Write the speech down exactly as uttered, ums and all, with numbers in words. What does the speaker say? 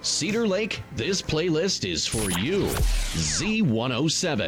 Cedar Lake, this playlist is for you. Z one oh seven.